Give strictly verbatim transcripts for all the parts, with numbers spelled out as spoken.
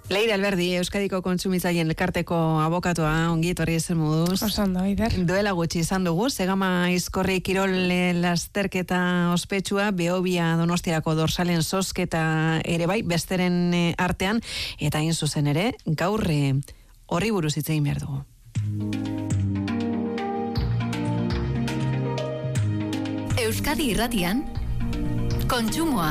Leire Alberdi, Euskadiko Kontsumitzaileen Elkarteko abokatua, ongi etorri ezen moduz. Osando, Aider. Duela gutxi izan dugu, Zegama Aizkorri kirol lasterketa ospetsua, Behobia Donostiarako dorsalen zozketa ere bai, besteren artean, eta hain zuzen ere, gaur horri buruz hitz egin behar dugu. Euskadi Irratian, kontsumoa.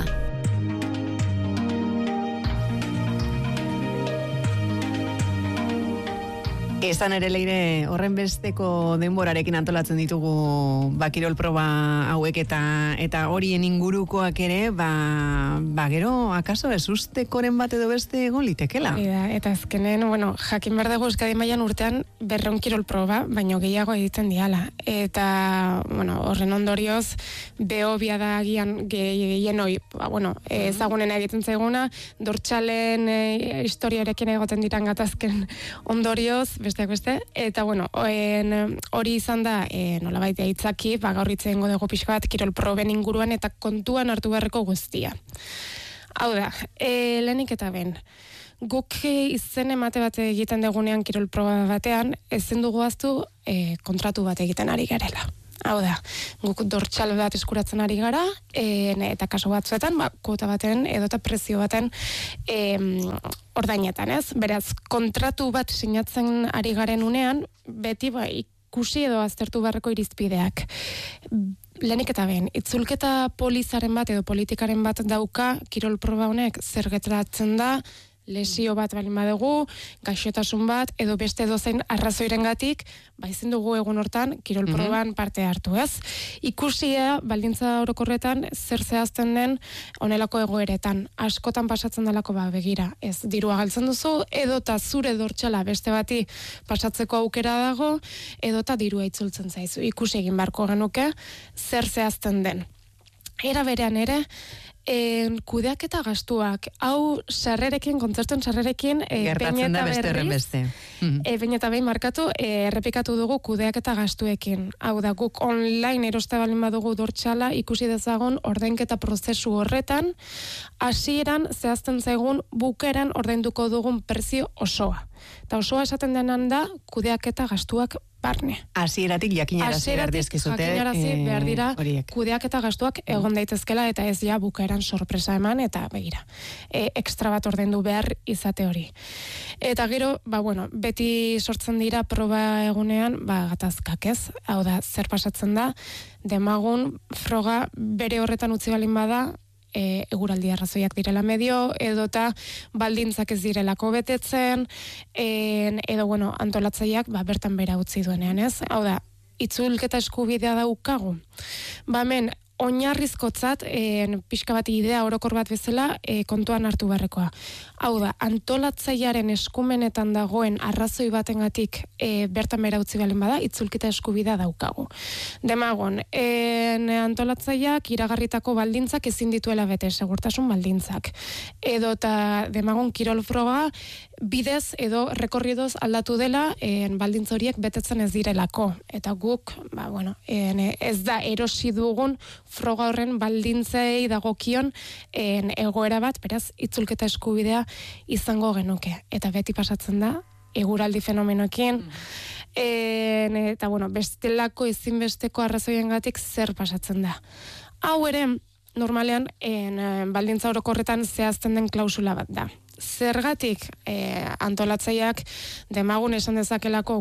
Ezan ere Leire, horren besteko denborarekin antolatzen ditugu bakirol proba hauek eta eta horien ingurukoak ere, ba, ba gero, akaso ez ustekoren bat edo beste egon litekela. Ida, eta azkenen, bueno, jakin behar dugu Euskadi mailan urtean berreun kirol proba, baino gehiago egiten diala. Eta, bueno, horren ondorioz, Behobia da agian gehien hoi, ba, bueno, ezagunen egiten zaiguna, dortxalen e, historiarekin egoten diran gatazken ondorioz, besteak beste, eta bueno, hori izan da, e, nolabait aitzaki, ba, gaur hitz egingo dugu pixka bat kirol proben inguruan eta kontuan hartu beharreko guztia. Hau da, e, lehenik eta ben, guk izen emate bat egiten degunean kirol proba batean, ezen dugu aztu e, kontratu bat egiten ari garela. Hau da, guk dortxal bat eskuratzen ari gara, e, eta kaso batzuetan, ba, kuota baten, edota prezio baten e, ordainetan, ez? Beraz, kontratu bat sinatzen ari garen unean, beti ba, ikusi edo aztertu beharreko irizpideak. Lehenik eta ben, itzulketa polizaren bat edo politikaren bat dauka, kirol proba honek zer gertatzen da, lesio bat balin badugu, gaixotasun bat, edo beste dozein arrazoirengatik, ba ezin dugu egun hortan kirol proban parte hartu, ez? Ikusia baldintza orokorretan zer zehazten den honelako egoeretan. Askotan pasatzen delako ba begira, ez dirua galtzen duzu, edota zure dortxala beste bati pasatzeko aukera dago, edota dirua itzultzen zaizu. Ikusi egin beharko genuke zer zehazten den. Era berean ere, En, kudeaketa gastuak, hau sarrerekin, kontzertuen sarrerekin, e, gertatzen da beste horren beste. E, behin eta behin markatu, e, errepikatu dugu kudeaketa gastuekin. Hau da, guk online eroste balin badugu dortxala, ikusi dezagun ordainketa prozesu horretan, hasieran zehazten zaigun bukeran ordainduko dugun prezio osoa. Eta osoa esaten denan da, kudeaketa gastuak barne. Hasieratik jakinarazi behar dizkizute. Jakinarazi e, behar dira horiek. Kudeaketa gastuak egon daitezkela eta ez ja bukaeran sorpresa eman eta begira. E, ekstra bat ordaindu behar izate hori. Eta gero, ba bueno, beti sortzen dira proba egunean, ba gatazkak, ez? Hau da, zer pasatzen da? Demagun froga bere horretan utzi balin bada, E, eguraldi arrazoiak direla medio, edota baldintzak ez direlako betetzen, en, edo bueno, antolatzaileak ba, bertan bera utzi duenean, ez? Hau da, itzulketa eskubidea daukagu. Ba hemen, oinarrizkotzat, en, pixka bat idea orokor bat bezala, e, kontuan hartu beharrekoa. Hau da, antolatzailearen eskumenetan dagoen arrazoi batengatik e, bertan bera utzi balen bada, itzulketa eskubidea daukagu. Demagon, en, antolatzaileak iragarritako baldintzak ezin dituela bete, segurtasun baldintzak. Edo eta demagon kirol froga bidez edo rekorridoz aldatu dela en, baldintza horiek betetzen ez direlako. Eta guk, ba, bueno, en, ez da erosi dugun froga horren baldintzei dagokion en, egoera bat, beraz, itzulketa eskubidea izango genuke. Eta beti pasatzen da, eguraldi fenomenoekin, mm. en, eta bueno, bestelako ezinbesteko arrazoiengatik zer pasatzen da. Hau ere, normalean, en, baldintza orokorretan zehazten den klausula bat da. Zergatik e, antolatzaileak demagun esan dezakelako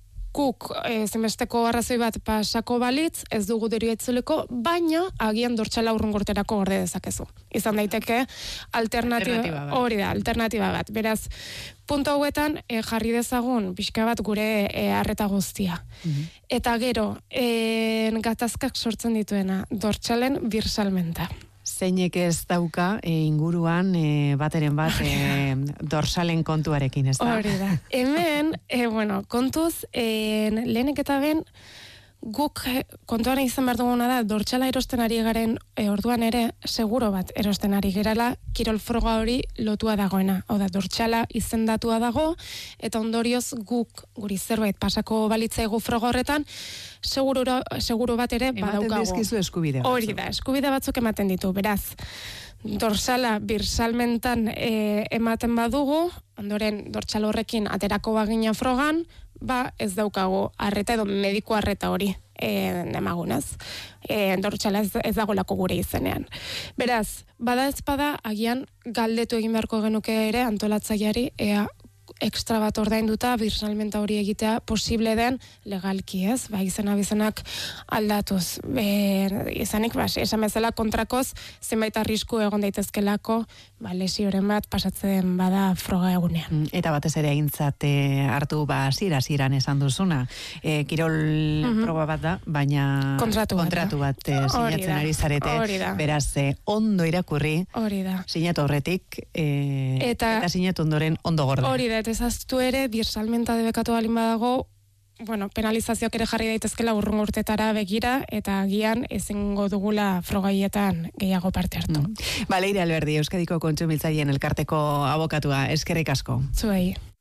guk ezinbesteko arrazoi bat pasako balitz, ez dugu dirua itzuleko, baina agian dortxala urrungorterako gorde dezakezu. Izan daiteke alternatiba hori da, alternatiba bat. Beraz, puntu hauetan e, jarri dezagun pixka bat gure e, arreta guztia. Mm-hmm. Eta gero, e, gatazkak sortzen dituena, dortxalen birsalmenta. Zeinek ez dauka e, inguruan e, bateren bat e, dorsalen kontuarekin, ez da? Hori da. Hemen, e, bueno, kontuz, e, lehenek eta ben, guk kontuan izan behar duguna da, dortxala erosten ari garen e, orduan ere, seguro bat erosten ari gerala, kirol froga hori lotua dagoena. Hau da, dortxala izendatua dago, eta ondorioz guk guri zerbait pasako balitzaigu froga horretan, seguro, seguro bat ere badaukago. Ematen dizkizu eskubide batzuk. Hori da, eskubide batzuk ematen ditu, beraz. Dorsala birsalmentan e, ematen badugu, ondoren dortsal horrekin aterako bagina frogan, ba ez daukago arreta edo mediko arreta hori e, emagunaz. E, dortsala ez, ez dagolako gure izenean. Beraz, bada ez bada, agian galdetu egin beharko genuke ere antolatzaileari, ea ekstra bat ordainduta birsalmenta hori egitea posible den legalki, ez? Ba, izena bizenak aldatuz. E, izanik, ba, esan bezala kontrakoz, zenbait arrisku egon daitezkelako, ba, lesioren bat pasatzen bada froga egunean. Eta batez ere egintzat hartu, ba, zira, ziran esan duzuna. E, kirol mm-hmm. proba bat da, baina kontratu bat, kontratu bat e, sinatzen ari zarete. Beraz, e, ondo irakurri, sinatu horretik, e, eta, eta sinatu ondoren ondo gorda. Hori da, ezaztu ere, birsalmenta debekatu balin badago, bueno, penalizazioak ere jarri daitezkela urrun urtetara begira, eta agian ezingo dugula frogaietan gehiago parte hartu. Mm. Ba, Leire Alberdi, Euskadiko Kontsumitzaileen Elkarteko abokatua, eskerrik asko. Zuei.